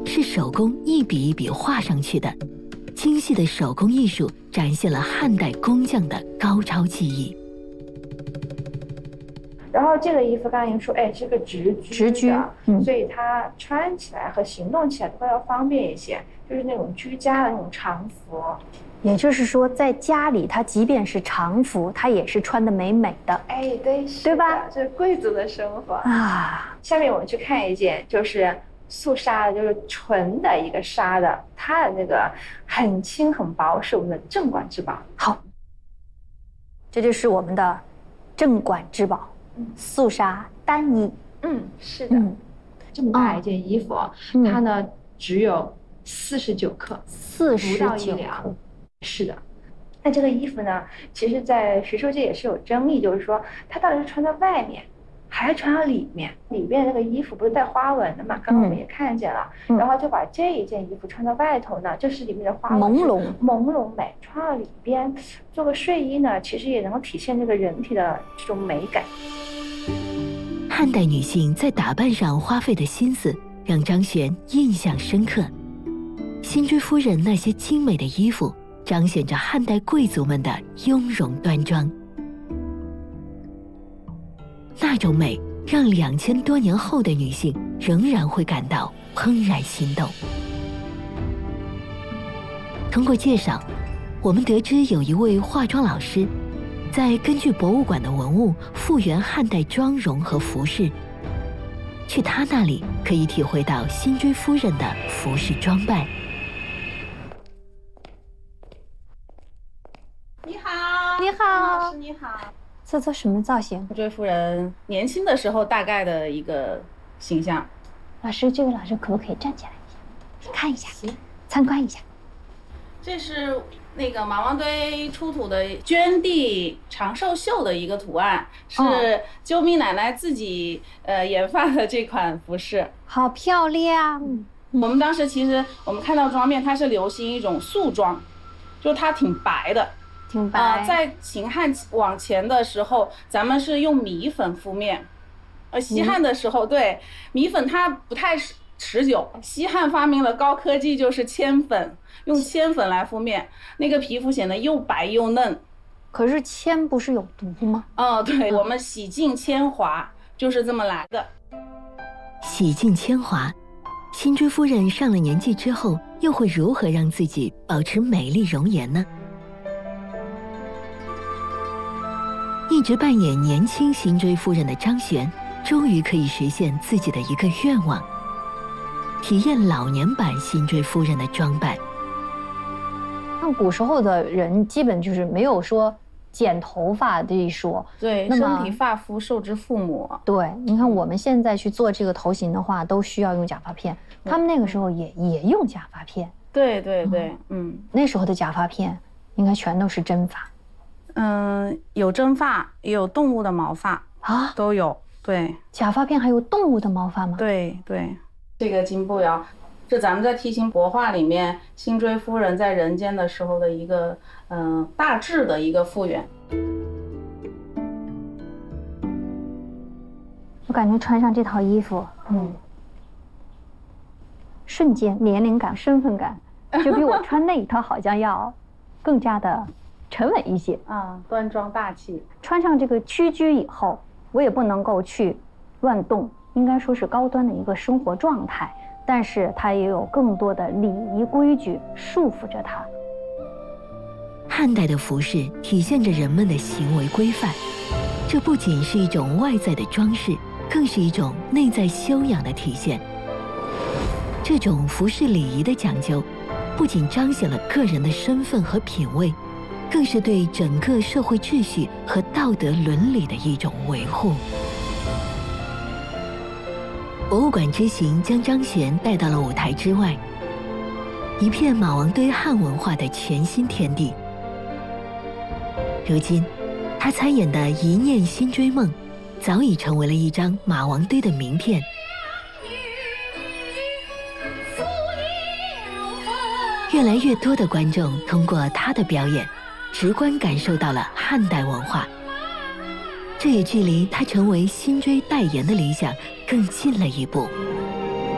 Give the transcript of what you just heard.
是手工一笔一笔画上去的，精细的手工艺术展现了汉代工匠的高超技艺。 然后这个衣服刚刚您说，哎，是个直居的，所以它穿起来和行动起来都会要方便一些，就是那种居家的那种常服。 也就是说，在家里，它即便是常服，它也是穿得美美的。 哎，对， 对吧？ 这是贵族的生活啊。 下面我们去看一件，就是素纱的，就是纯的一个纱的，它的那个很轻很薄，是我们的镇馆之宝。 好，这就是我们的镇馆之宝，素纱单衣。 是的，这么大一件衣服，它呢只有49克，49不到1两。是的，那这个衣服呢，其实在学术界也是有争议，就是说它到底是穿在外面，还是穿到里面？里面那个衣服不是带花纹的嘛？刚刚我们也看见了，然后就把这一件衣服穿到外头呢，就是里面的花纹朦胧美，穿到里边做个睡衣呢，其实也能够体现这个人体的这种美感。 汉代女性在打扮上花费的心思，让张璇印象深刻。辛追夫人那些精美的衣服，彰显着汉代贵族们的雍容端庄。那种美，让2000多年后的女性仍然会感到怦然心动。通过介绍，我们得知有一位化妆老师，在根据博物馆的文物复原汉代妆容和服饰。去他那里可以体会到辛追夫人的服饰装扮。 你好， 你好， 老师你好。 这做什么造型？ 辛追夫人年轻的时候大概的一个形象。 老师，这位老师可不可以站起来一下，看一下，参观一下？ 这是那个马王堆出土的绢地长寿绣的一个图案，是救命奶奶自己研发的这款服饰， 好漂亮。 我们当时其实我们看到妆面，它是流行一种素妆，就它挺白的。 挺白。 在秦汉往前的时候，咱们是用米粉敷面，西汉的时候，对，米粉它不太持久。西汉发明了高科技，就是铅粉，用铅粉来敷面，那个皮肤显得又白又嫩。 可是铅不是有毒吗？ 对，我们洗净铅华就是这么来的。 洗净铅华，辛追夫人上了年纪之后，又会如何让自己保持美丽容颜呢？一直扮演年轻辛追夫人的张璇，终于可以实现自己的一个愿望，体验老年版辛追夫人的装扮。 那古时候的人基本就是没有说剪头发这一说， 对，身体发肤受之父母。 对，你看我们现在去做这个头型的话，都需要用假发片，他们那个时候也用假发片。 对对对， 那时候的假发片应该全都是真发。 有真发，也有动物的毛发啊， 都有。对， 假发片还有动物的毛发吗？ 对对，这个金步摇是咱们在梯形帛画里面辛追夫人在人间的时候的一个大致的一个复原。 我感觉穿上这套衣服，瞬间年龄感、身份感，就比我穿那一套好像要更加的沉稳一些端庄大气。 穿上这个屈居以后，我也不能够去乱动，应该说是高端的一个生活状态，但是它也有更多的礼仪规矩束缚着它。 汉代的服饰体现着人们的行为规范，这不仅是一种外在的装饰，更是一种内在修养的体现。这种服饰礼仪的讲究，不仅彰显了个人的身份和品味，更是对整个社会秩序和道德伦理的一种维护。博物馆之行将张璇带到了舞台之外，一片马王堆汉文化的全新天地。如今，他参演的《一念辛追梦》早已成为了一张马王堆的名片。越来越多的观众通过他的表演，直观感受到了汉代文化，这也距离他成为辛追代言的理想更近了一步。